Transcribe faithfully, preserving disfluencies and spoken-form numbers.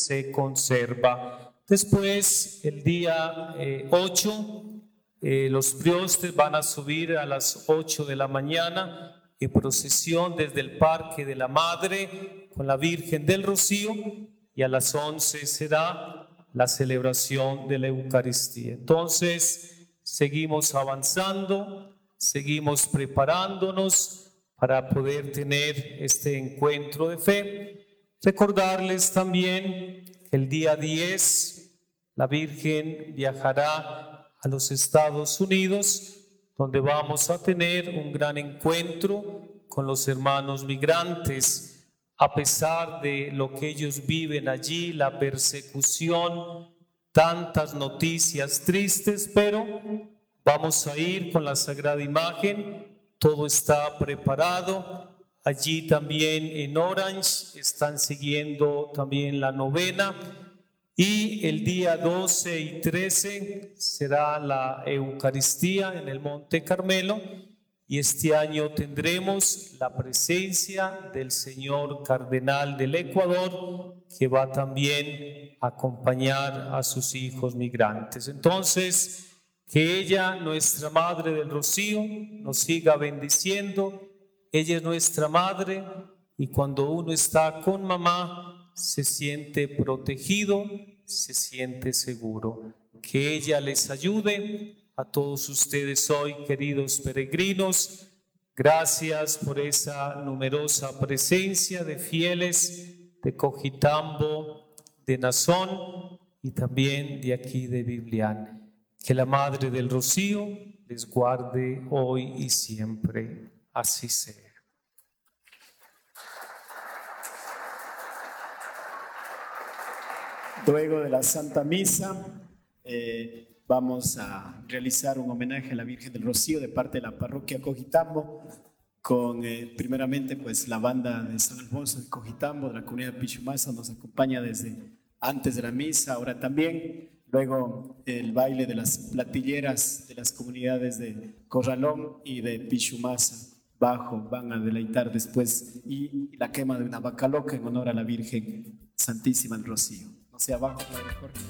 se conserva. Después, el día eh, ocho, eh, los priostes van a subir a las ocho de la mañana en procesión desde el Parque de la Madre con la Virgen del Rocío, y a las once será la celebración de la Eucaristía. Entonces, seguimos avanzando, seguimos preparándonos para poder tener este encuentro de fe. Recordarles también que el día diez la Virgen viajará a los Estados Unidos, donde vamos a tener un gran encuentro con los hermanos migrantes. A pesar de lo que ellos viven allí, la persecución, tantas noticias tristes, pero vamos a ir con la Sagrada Imagen, todo está preparado. Allí también en Orange están siguiendo también la novena, y el día doce y trece será la Eucaristía en el Monte Carmelo, y este año tendremos la presencia del señor cardenal del Ecuador, que va también a acompañar a sus hijos migrantes. Entonces, que ella, nuestra Madre del Rocío, nos siga bendiciendo. Ella es nuestra Madre, y cuando uno está con mamá, se siente protegido, se siente seguro. Que ella les ayude a todos ustedes hoy, queridos peregrinos. Gracias por esa numerosa presencia de fieles de Cojitambo, de Nazón y también de aquí de Biblián. Que la Madre del Rocío les guarde hoy y siempre. Así sea. Luego de la Santa Misa, eh, vamos a realizar un homenaje a la Virgen del Rocío de parte de la parroquia Cojitambo, con eh, primeramente pues la banda de San Alfonso de Cojitambo, de la comunidad de Pichumasa, nos acompaña desde antes de la misa, ahora también. Luego el baile de las platilleras de las comunidades de Corralón y de Pichumasa bajo van a deleitar después, y la quema de una vaca loca en honor a la Virgen Santísima del Rocío. No sé, abajo, mejor.